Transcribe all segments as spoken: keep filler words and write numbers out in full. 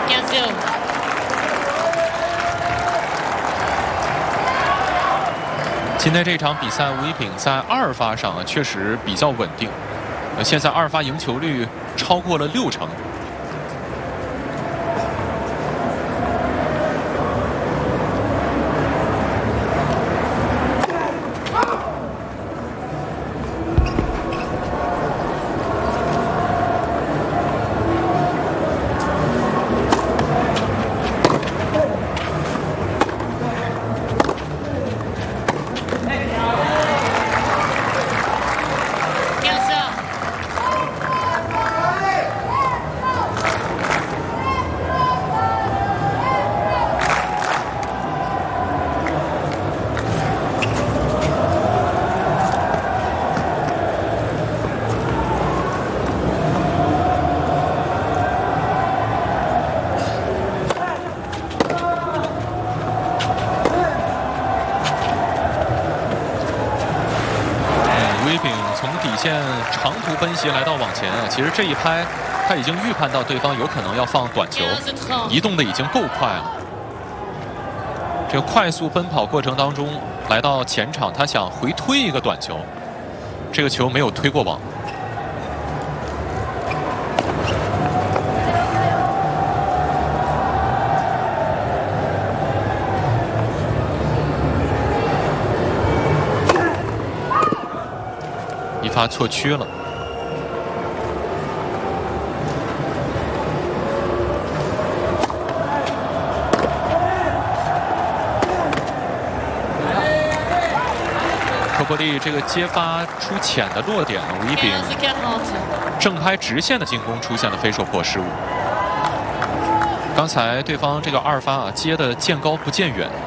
今天这场比赛，吴一丙在二发上啊确实比较稳定，呃，现在二发赢球率超过了六成。从底线长途奔袭来到网前啊，其实这一拍他已经预判到对方有可能要放短球，移动的已经够快了。这个快速奔跑过程当中，来到前场，他想回推一个短球，这个球没有推过网。一发错区了。科波利这个接发出浅的落点，吴一丙正拍直线的进攻出现了飞手破失误。刚才对方这个二发啊接的见高不见远。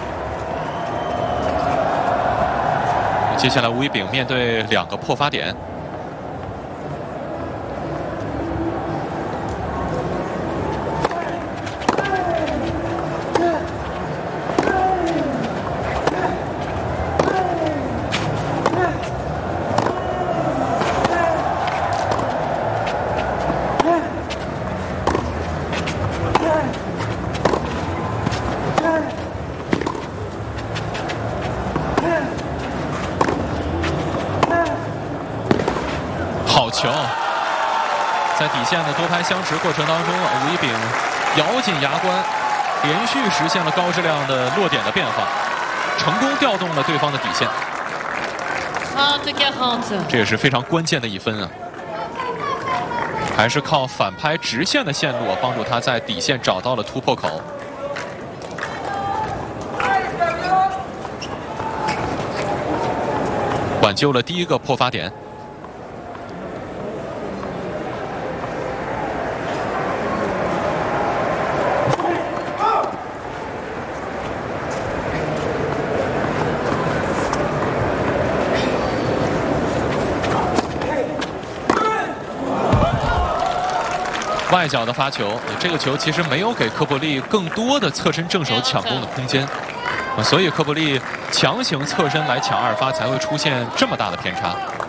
接下来，吴一丙面对两个破发点，好球！在底线的多拍相持过程当中，吴一丙咬紧牙关，连续实现了高质量的落点的变化，成功调动了对方的底线。这也是非常关键的一分啊！还是靠反拍直线的线路帮助他在底线找到了突破口。挽救了第一个破发点。外角的发球，这个球其实没有给科波利更多的侧身正手抢攻的空间，所以科波利强行侧身来抢二发，才会出现这么大的偏差。